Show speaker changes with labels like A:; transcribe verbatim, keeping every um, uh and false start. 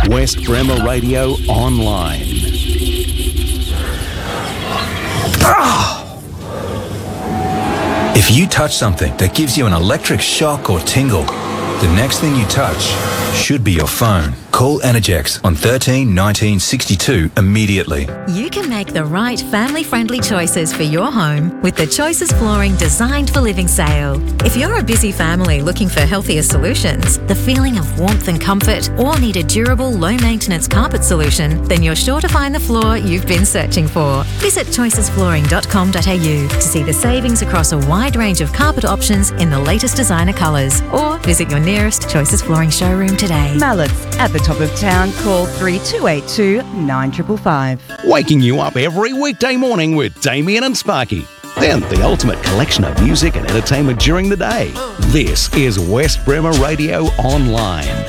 A: West Bremer Radio Online.
B: If you touch something that gives you an electric shock or tingle, the next thing you touch should be your phone. Call Energex on thirteen nineteen sixty-two immediately.
C: You can make the right family-friendly choices for your home with the Choices Flooring Designed for Living sale. If you're a busy family looking for healthier solutions, the feeling of warmth and comfort, or need a durable, low-maintenance carpet solution, then you're sure to find the floor you've been searching for. Visit choices flooring dot com dot a u to see the savings across a wide range of carpet options in the latest designer colours, or visit your nearest Choices Flooring showroom today.
D: Mallett's at the top of town. Call three two eight two, nine five five five.
A: Waking you up every weekday morning with Damien and Sparky. Then the ultimate collection of music and entertainment during the day. This is West Bremer Radio Online.